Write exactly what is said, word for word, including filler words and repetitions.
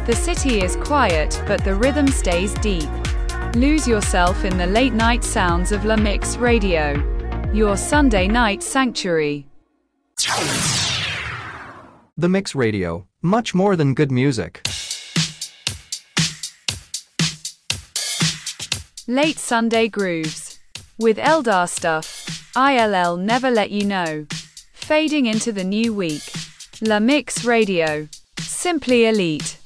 The city is quiet, but the rhythm stays deep. Lose yourself in the late-night sounds of La Mix Radio, your Sunday night sanctuary. The Mix Radio, much more than good music. Late Sunday Grooves. With Eldar Stuff, I L L Never Let You Know. Fading into the new week. La Mix Radio. Simply elite.